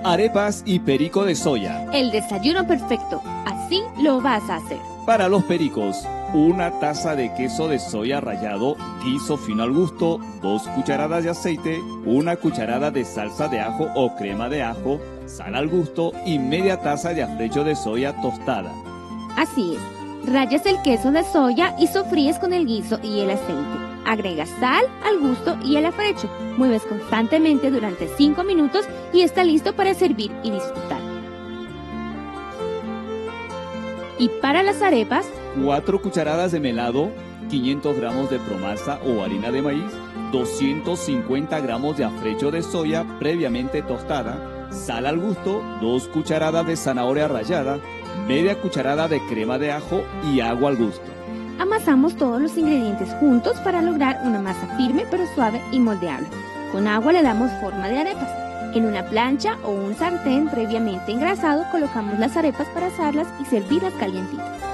Arepas y perico de soya. El desayuno perfecto. Así lo vas a hacer. Para los pericos, una taza de queso de soya rallado, guiso fino al gusto, 2 cucharadas de aceite, 1 cucharada de salsa de ajo o crema de ajo, sal al gusto y media taza de afrecho de soya tostada. Así es. Rayas el queso de soya y sofríes con el guiso y el aceite. Agregas sal al gusto y el afrecho. Mueves constantemente durante 5 minutos y está listo para servir y disfrutar. Y para las arepas, 4 cucharadas de melado, 500 gramos de promasa o harina de maíz, 250 gramos de afrecho de soya previamente tostada, sal al gusto, 2 cucharadas de zanahoria rallada, media cucharada de crema de ajo y agua al gusto. amasamos todos los ingredientes juntos para lograr una masa firme pero suave y moldeable. Con agua le damos forma de arepas. En una plancha o un sartén previamente engrasado colocamos las arepas para asarlas y servirlas calientitas.